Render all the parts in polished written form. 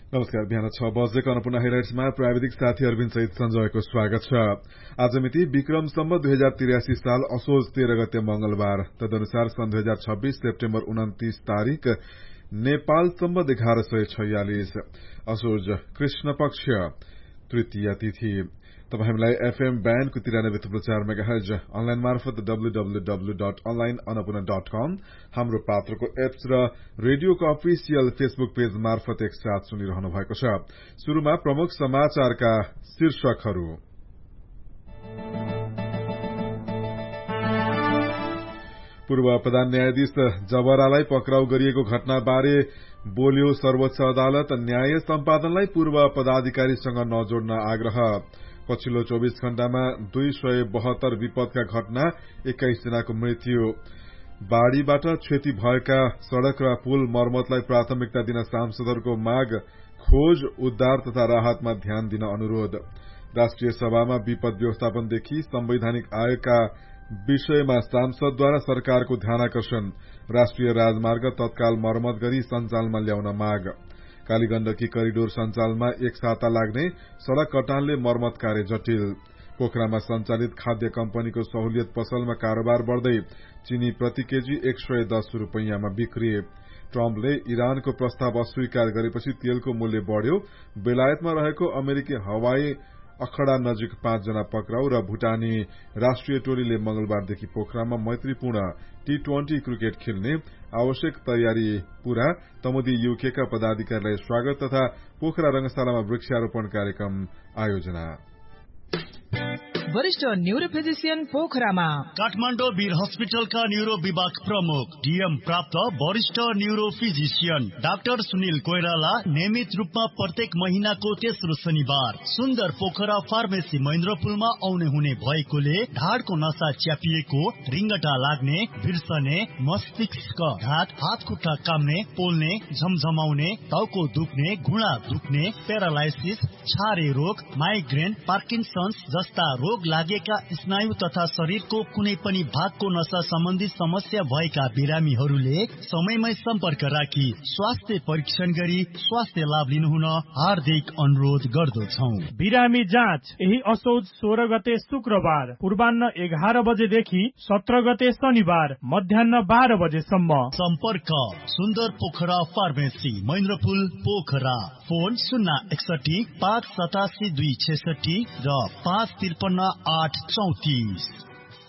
नमस्कार। बिहान 6 बजेको अन्नपूर्ण हाइलाइट्समा प्राविधिक साथी अरविन्द सहित सञ्जयको स्वागत छ। आज मिति विक्रम सम्वत 2083 साल असोज 13 गते मंगलबार, तदनुसार सन् 2026 सेप्टेम्बर 29 तारिक नेपाल सम्वत 1146 असोज कृष्ण पक्ष तृतीय तिथि। तपाईं हामीलाई एफएम ब्यान्डको 93.4 मेगाहर्ज, अनलाइन मार्फत www.onlineannapurna.com, हाम्रो पात्रको एप्स र रेडियोको अफिसियल फेसबुक पेज मार्फत एकसाथ सुनिरहनु भएको छ। शुरूमा प्रमुख समाचारका शीर्षकहरू। पूर्व प्रधान न्यायाधीश जबरालाई पक्राउ गरिएको घटनाबारे बोल्यो सर्वोच्च अदालत। न्याय सम्पादनलाई पूर्व पदाधिकारीसँग नजोड्न आग्रह। पछिल्लो 24 घण्टामा 272 विपदका घटना, 21 जनाको मृत्यु। बाढ़ीबाट क्षति भएका सड़क र पुल मर्मतलाई प्राथमिकता दिन सांसदहरूको माग। खोज, उद्धार तथा राहतमा ध्यान दिन अनुरोध। राष्ट्रिय सभामा विपद व्यवस्थापनदेखि संवैधानिक आयोगका विषयमा सांसदद्वारा सरकारको ध्यानाकर्षण। राष्ट्रिय राजमार्ग तत्काल मर्मत गरी सञ्चालनमा ल्याउन माग। कालीगण्डकी करिडोर सञ्चालनमा एक साता लाग्ने, सड़क कटानले मर्मत कार्य जटिल। पोखरामा सञ्चालित खाद्य कम्पनीको सहुलियत पसलमा कारोबार बढ्दै, चिनी प्रति केजी 110 रुपैयाँमा बिक्री। ट्रम्पले इरानको प्रस्ताव अस्वीकार गरेपछि तेलको मूल्य बढ़्यो। बेलायतमा रहेको अमेरिकी हवाई अखड़ा नजिक 5 जना पक्राउ र भूटानी राष्ट्रिय टोलीले मंगलबारदेखि पोखरामा मैत्रीपूर्ण T20 क्रिकेट खेल्ने आवश्यक तयारी पूरा। तमुदी यूकेका पदाधिकारीलाई स्वागत तथा पोखरा रंगशालामा वृक्षारोपण कार्यक्रम आयोजना। वरिष्ठ न्यूरो फिजिशियन पोखरामा काठमाडौँ वीर हस्पिटलका न्यूरो विभाग प्रमुख डीएम प्राप्त वरिष्ठ neuro physician doctor Sunil Koirala नियमित रूपमा प्रत्येक महिनाको तेस्रो शनिबार सुन्दर पोखरा फार्मेसी महेन्द्रपुलमा आउने हुने भएकोले ढाडको नसा च्यापिएको, रिङ्गटा लाग्ने, बिर्सने, मस्तिष्क घात, हात खुट्टा काम्ने, पोल्ने, झमझमाउने, टाउको दुख्ने, घुँडा दुख्ने, प्यारालाइसिस, छारे रोग, माइग्रेन, पार्किन्सन्स जस्ता रोग लागेका स्नायु तथा शरीरको कुनै पनि भागको नसा सम्बन्धी समस्या भएका बिरामीहरूले समयमै सम्पर्क राखी स्वास्थ्य परीक्षण गरी स्वास्थ्य लाभ लिनुहुन हार्दिक अनुरोध गर्दछौ। बिरामी जाँच यही असोज 16 गते शुक्रबार पूर्वाह्न 11 बजेदेखि 17 गते शनिबार मध्याह्न 12 बजेसम्म। सम्पर्क सुन्दर पोखरा फार्मेसी महेन्द्रपुल पोखरा। फोन 061 587 266 र 553 834।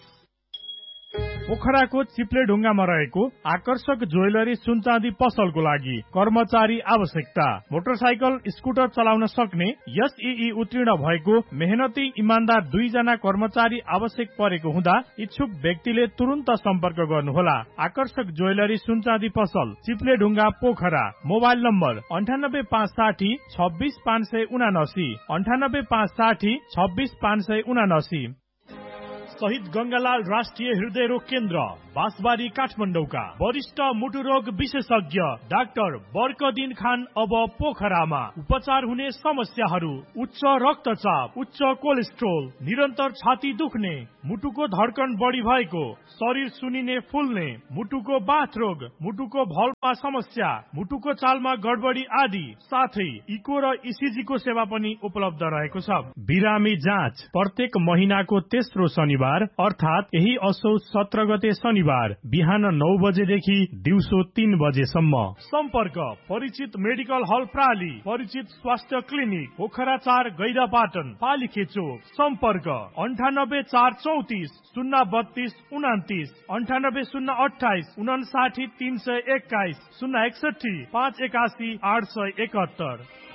पोखराको चिप्ले ढुङ्गामा रहेको आकर्षक ज्वेलरी सुनचाँदी पसलको लागि कर्मचारी आवश्यकता। मोटरसाइकल स्कुटर चलाउन सक्ने एसईई उत्तीर्ण भएको मेहनती इमान्दार 2 जना कर्मचारी आवश्यक परेको हुँदा इच्छुक व्यक्तिले तुरुन्त सम्पर्क गर्नुहोला। आकर्षक ज्वेलरी सुनचाँदी पसल चिप्ले ढुङ्गा पोखरा। Mobile number 98560 26579 98560 26579। शहीद गंगालाल राष्ट्रिय हृदय रोग केन्द्र बाँसबारी काठमाडौँका वरिष्ठ मुटु रोग विशेषज्ञ डाक्टर बर्कदिन खान अब पोखरामा। उपचार हुने समस्याहरू उच्च रक्तचाप, उच्च कोलेस्ट्रोल, निरन्तर छाती दुख्ने, मुटुको धड्कन बढी भएको, शरीर सुनिने फुल्ने, मुटुको बाथ रोग, मुटुको भल्भमा समस्या, मुटुको चालमा गडबडी आदि साथै इको र इसिजी को सेवा पनि उपलब्ध रहेको छ। बिरामी जाँच प्रत्येक महिनाको तेस्रो शनिबार अर्थात यही असोज 17 गते शनिबार बिहान 9 बजेदेखि दिउँसो 3 बजेसम्म। सम्पर्क परिचित मेडिकल हल प्राली, परिचित स्वास्थ्य क्लिनिक पोखरा 4 गैरापाटन पालीखेचो। सम्पर्क 98434 032 29 98028 59 321 061 581 871।